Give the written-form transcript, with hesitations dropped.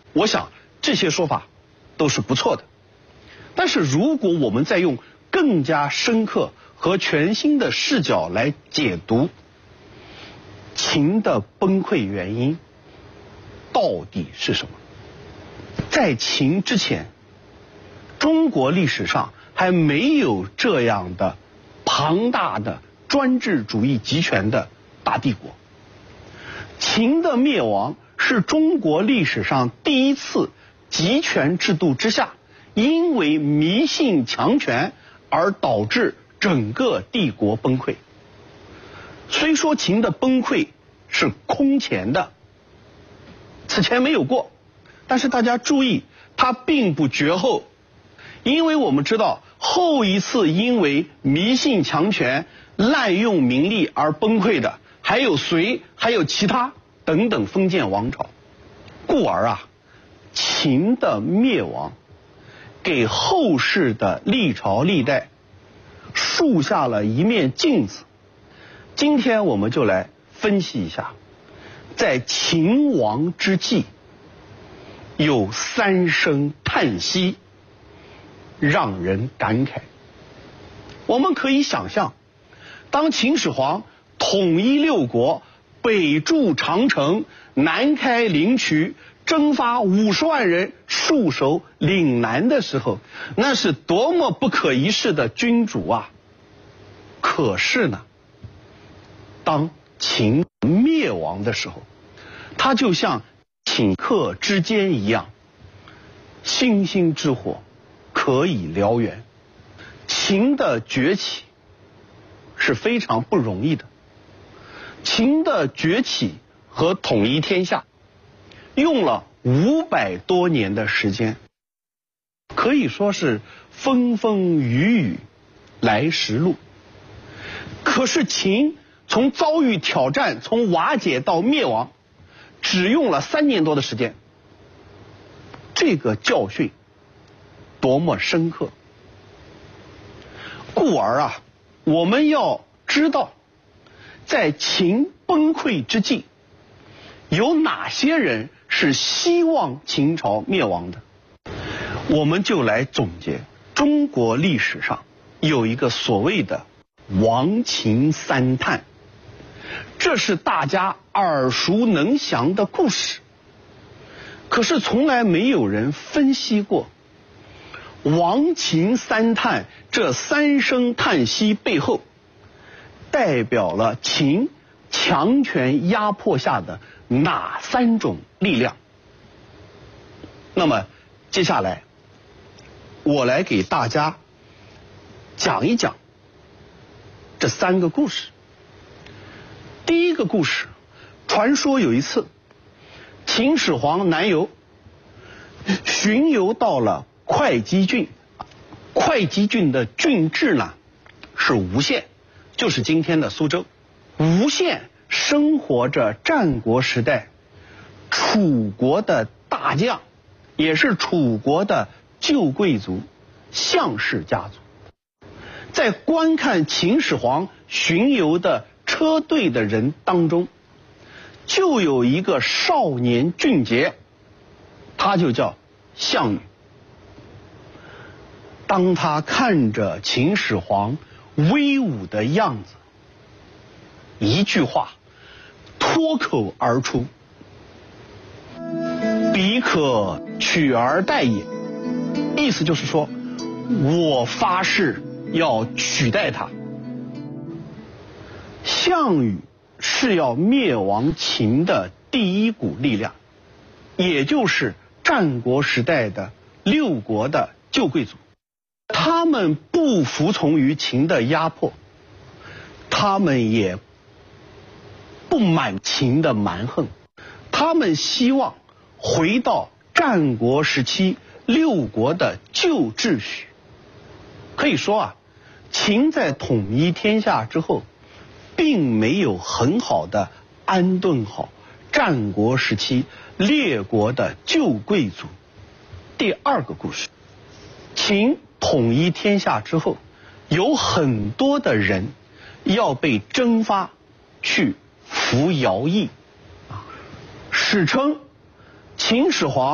我想这些说法都是不错的。但是如果我们再用更加深刻和全新的视角来解读秦的崩溃原因到底是什么？在秦之前，中国历史上还没有这样的庞大的专制主义集权的大帝国。秦的灭亡是中国历史上第一次集权制度之下，因为迷信强权而导致整个帝国崩溃。虽说秦的崩溃是空前的，此前没有过，但是大家注意，它并不绝后。因为我们知道，后一次因为迷信强权、滥用民力而崩溃的，还有隋，还有其他等等封建王朝。故而秦的灭亡给后世的历朝历代树下了一面镜子。今天我们就来分析一下，在秦亡之际有三声叹息让人感慨。我们可以想象，当秦始皇统一六国，北筑长城，南开灵渠，征发50万人戍守岭南的时候，那是多么不可一世的君主啊！可是呢，当秦灭亡的时候，他就像顷刻之间一样，星星之火可以燎原。秦的崛起是非常不容易的。秦的崛起和统一天下用了500多年的时间，可以说是风风雨雨来时路。可是秦从遭遇挑战，从瓦解到灭亡，只用了3年多的时间。这个教训多么深刻！故而我们要知道，在秦崩溃之际，有哪些人是希望秦朝灭亡的？我们就来总结中国历史上有一个所谓的亡秦三叹，这是大家耳熟能详的故事。可是从来没有人分析过亡秦三叹这3声叹息背后代表了秦强权压迫下的哪3种力量。那么接下来我来给大家讲一讲这3个故事。第一个故事，传说有一次秦始皇南游，巡游到了会稽郡。会稽郡的郡治呢是吴县，就是今天的苏州。吴县生活着战国时代楚国的大将，也是楚国的旧贵族项氏家族。在观看秦始皇巡游的车队的人当中，就有一个少年俊杰，他就叫项羽。当他看着秦始皇威武的样子，一句话脱口而出：彼可取而代也。意思就是说，我发誓要取代他。项羽是要灭亡秦的第一股力量，也就是战国时代的6国的旧贵族。他们不服从于秦的压迫，他们也不满秦的蛮横，他们希望回到战国时期6国的旧秩序。可以说秦在统一天下之后，并没有很好的安顿好战国时期列国的旧贵族。第二个故事，秦统一天下之后，有很多的人要被征发去服徭役。史称秦始皇